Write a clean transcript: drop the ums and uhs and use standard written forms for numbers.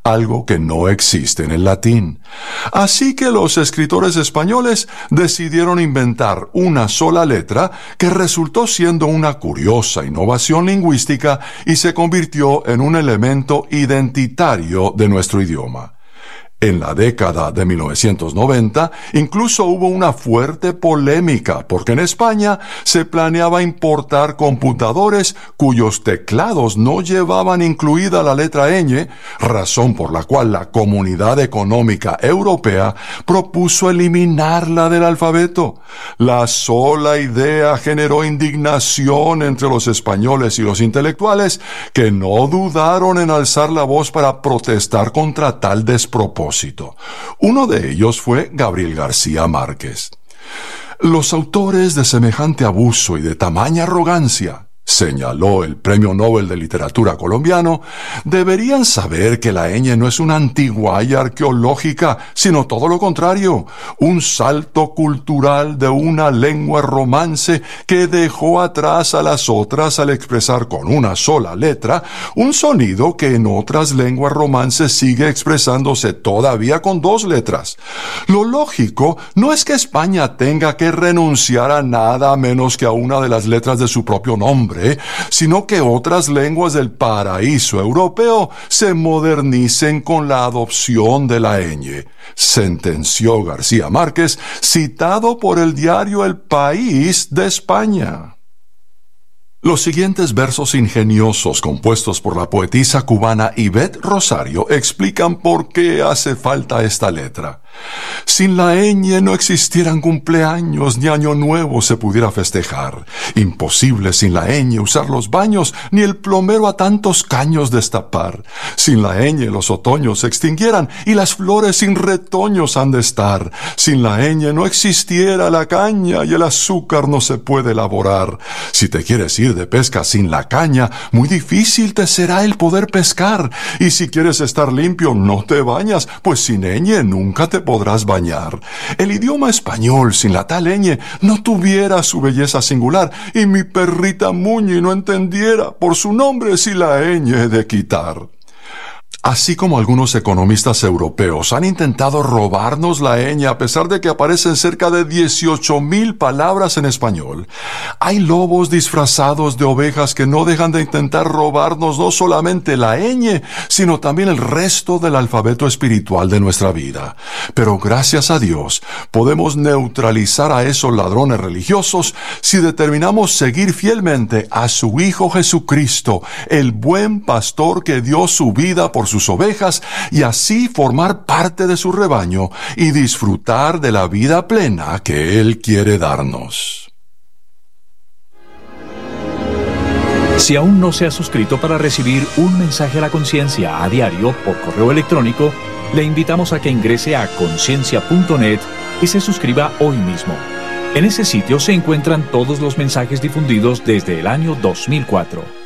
algo que no existe en el latín. Así que los escritores españoles decidieron inventar una sola letra que resultó siendo una curiosa innovación lingüística y se convirtió en un elemento identitario de nuestro idioma. En la década de 1990, incluso hubo una fuerte polémica porque en España se planeaba importar computadores cuyos teclados no llevaban incluida la letra ñ, razón por la cual la Comunidad Económica Europea propuso eliminarla del alfabeto. La sola idea generó indignación entre los españoles y los intelectuales, que no dudaron en alzar la voz para protestar contra tal despropósito. Uno de ellos fue Gabriel García Márquez. Los autores de semejante abuso y de tamaña arrogancia, señaló el Premio Nobel de Literatura colombiano, deberían saber que la ñ no es una antiguaya arqueológica, sino todo lo contrario, un salto cultural de una lengua romance que dejó atrás a las otras al expresar con una sola letra un sonido que en otras lenguas romances sigue expresándose todavía con dos letras. Lo lógico no es que España tenga que renunciar a nada menos que a una de las letras de su propio nombre, sino que otras lenguas del paraíso europeo se modernicen con la adopción de la ñ, sentenció García Márquez, citado por el diario El País de España. Los siguientes versos ingeniosos compuestos por la poetisa cubana Ivette Rosario explican por qué hace falta esta letra. Sin la ñ no existieran cumpleaños ni año nuevo se pudiera festejar. Imposible sin la ñ usar los baños ni el plomero a tantos caños destapar. Sin la ñ los otoños se extinguieran y las flores sin retoños han de estar. Sin la ñ no existiera la caña y el azúcar no se puede elaborar. Si te quieres ir de pesca sin la caña, muy difícil te será el poder pescar. Y si quieres estar limpio, no te bañas, pues sin ñ nunca te podrás bañar. El idioma español sin la tal ñ no tuviera su belleza singular, y mi perrita Muñi no entendiera por su nombre si la ñ he de quitar. Así como algunos economistas europeos han intentado robarnos la ñ a pesar de que aparecen cerca de 18,000 palabras en español, hay lobos disfrazados de ovejas que no dejan de intentar robarnos no solamente la ñ, sino también el resto del alfabeto espiritual de nuestra vida. Pero gracias a Dios, podemos neutralizar a esos ladrones religiosos si determinamos seguir fielmente a su Hijo Jesucristo, el buen pastor que dio su vida por sus ovejas, y así formar parte de su rebaño y disfrutar de la vida plena que Él quiere darnos. Si aún no se ha suscrito para recibir un mensaje a la conciencia a diario por correo electrónico, le invitamos a que ingrese a conciencia.net y se suscriba hoy mismo. En ese sitio se encuentran todos los mensajes difundidos desde el año 2004.